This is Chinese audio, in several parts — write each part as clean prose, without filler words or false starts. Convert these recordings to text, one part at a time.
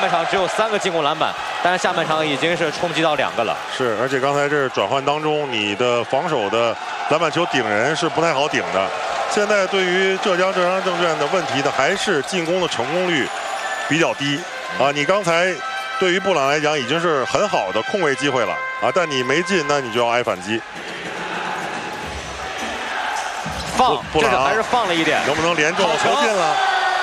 半场只有3个进攻篮板，但是下半场已经是冲击到2个了。 是，而且刚才这转换当中，你的防守的篮板球顶人是不太好顶的。现在对于浙江证券的问题呢，还是进攻的成功率比较低啊。你刚才对于布朗来讲已经是很好的空位机会了啊，但你没进，那你就要挨反击。 放， 布朗还是放了一点， 能不能连中投进了？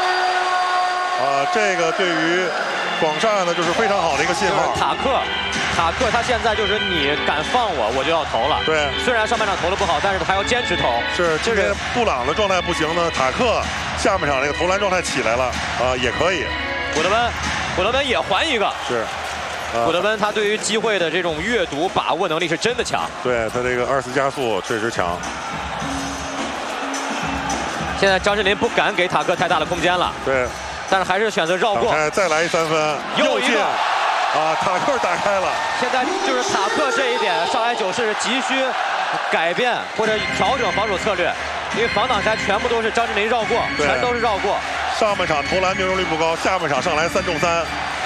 这个对于广厦呢，就是非常好的一个信号。 塔克他现在就是你敢放我，我就要投了。 对， 虽然上半场投的不好，但是他要坚持投。 是，今天布朗的状态不行呢，塔克下半场这个投篮状态起来了也可以。 古德温也还一个。 是。 古德温他对于机会的这种阅读把握能力是真的强。 对他这个2次加速确实强。 现在张镇麟不敢给塔克太大的空间了。 对。 但是还是选择绕过。 再来一3分。 又一个。 塔克打开了。 现在就是塔克这一点，上海九市急需改变或者调整防守策略，因为防挡拆全部都是张镇麟绕过，全都是绕过。 上半场投篮命中率不高，下半场上来3中3。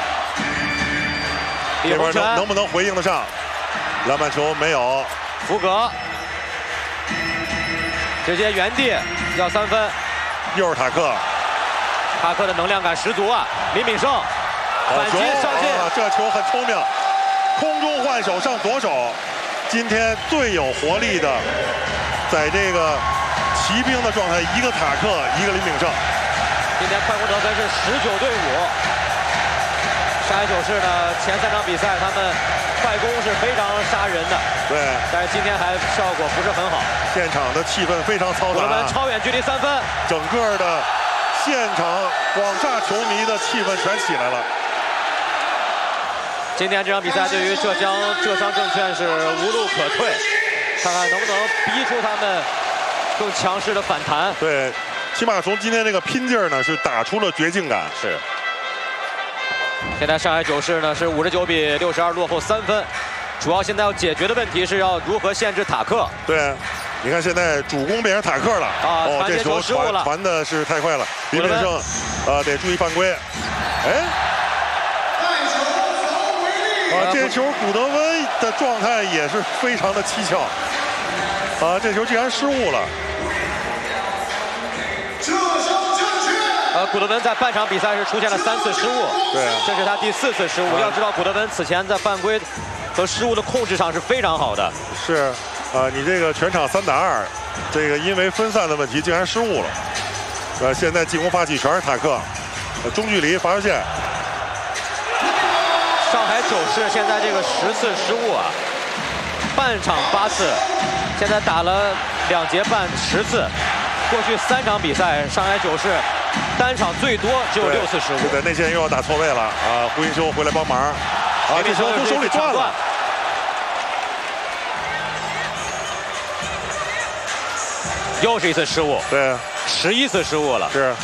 这边能不能回应得上？篮板球没有。 福格直接原地要3分。 又是塔克的能量感十足啊！林炳胜反击上进， 这球很聪明，空中换手上左手。今天最有活力的，在这个骑兵的状态，一个塔克，一个林炳胜。 今天快攻得分是19对5。上海九市呢，前3场比赛他们快攻是非常杀人的， 对， 但是今天还效果不是很好。 现场的气氛非常嘈杂， 超远距离3分， 整个的现场广厦球迷的气氛全起来了。 今天这场比赛对于浙商证券是无路可退，看看能不能逼出他们更强势的反弹。 对，起码从今天这个拼劲儿呢，是打出了绝境感。 是。现在上海九市呢是59比62落后3分，主要现在要解决的问题是要如何限制塔克。 对，你看现在主攻变成塔克了这球失误了， 传的是太快了，林炳胜得注意犯规。这球古德温的状态也是非常的蹊跷这球竟然失误了。 古德温在半场比赛是出现了3次失误， 对， 这是他第4次失误。要知道古德温此前在犯规和失误的控制上是非常好的。 是，你这个全场3打2，这个因为分散的问题竟然失误了。现在进攻发起全是塔克，中距离罚球线。 上海九市现在这个10次失误半场8次，现在打了2节半10次。过去3场比赛，上海九市单场最多只有6次失误。 对，内线又要打错位了胡云修回来帮忙这球从手里断了。 又是一次失误。 对 ，11次失误了。 是。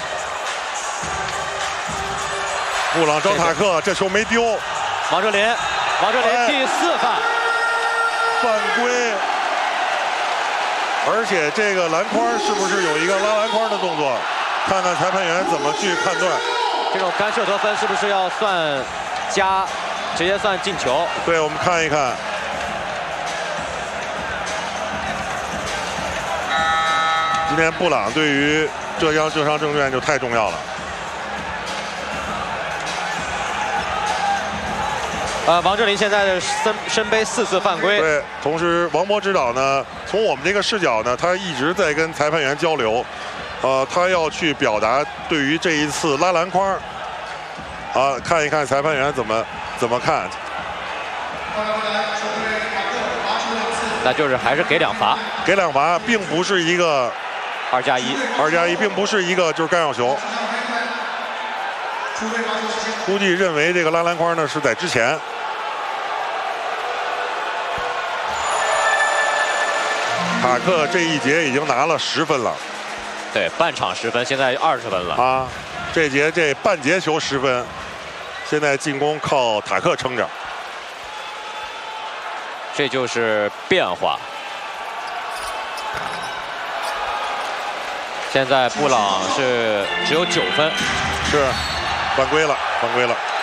布朗招塔克，这球没丢。 王哲林第4犯规。而且这个篮筐是不是有一个拉篮筐的动作？看看裁判员怎么去判断。 这种干涉得分是不是要算加，直接算进球？ 对，我们看一看。今天布朗对于浙商证券就太重要了。 王哲林现在的身背4次犯规。 对，同时王波指导呢，从我们这个视角呢，他一直在跟裁判员交流，他要去表达对于这一次拉篮筐，看一看裁判员怎么看。 那就是还是给2罚， 给2罚，并不是一个 2+1， 并不是一个就是干扰球。估计认为这个拉篮筐呢是在之前。塔克这一节已经拿了10分了， 对，半场10分，现在20分了这节这半节球10分，现在进攻靠塔克撑着， 这就是变化。现在布朗是只有9分， 是犯规了。